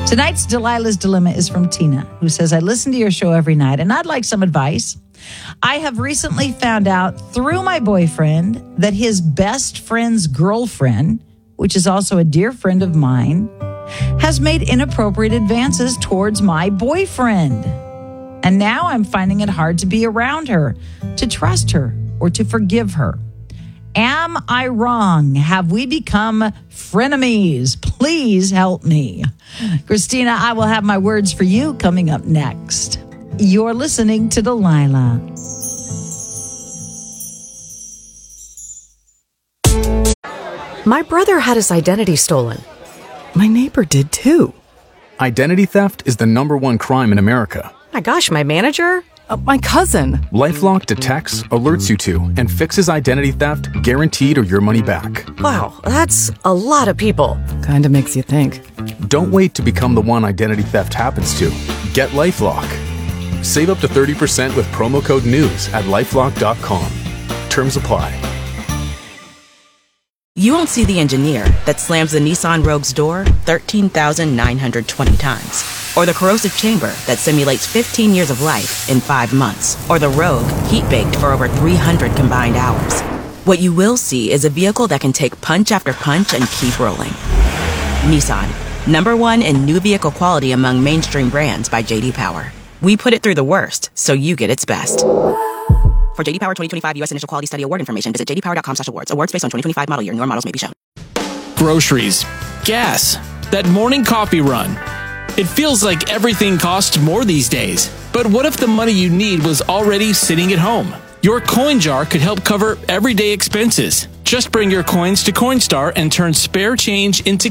Tonight's Delilah's Dilemma is from Tina, who says, I listen to your show every night and I'd like some advice. I have recently found out through my boyfriend that his best friend's girlfriend, which is also a dear friend of mine, has made inappropriate advances towards my boyfriend. And now I'm finding it hard to be around her, to trust her, or to forgive her. Am I wrong? Have we become frenemies? Please help me. Christina, I will have my words for you coming up next. You're listening to Delilah. My brother had his identity stolen. My neighbor did too. Identity theft is the #1 crime in America. My gosh, my manager? My cousin. LifeLock detects, alerts you to, and fixes identity theft guaranteed or your money back. Wow, that's a lot of people. Kinda makes you think. Don't wait to become the one identity theft happens to. Get LifeLock. Save up to 30% with promo code NEWS at LifeLock.com. Terms apply. You won't see the engineer that slams the Nissan Rogue's door 13,920 times. Or the corrosive chamber that simulates 15 years of life in 5 months. Or the Rogue heat-baked for over 300 combined hours. What you will see is a vehicle that can take punch after punch and keep rolling. Nissan, #1 in new vehicle quality among mainstream brands by J.D. Power. We put it through the worst, so you get its best. For J.D. Power 2025 U.S. Initial Quality Study Award information, visit jdpower.com/awards. Awards based on 2025 model year. Newer models may be shown. Groceries, gas, that morning coffee run. It feels like everything costs more these days. But what if the money you need was already sitting at home? Your coin jar could help cover everyday expenses. Just bring your coins to Coinstar and turn spare change into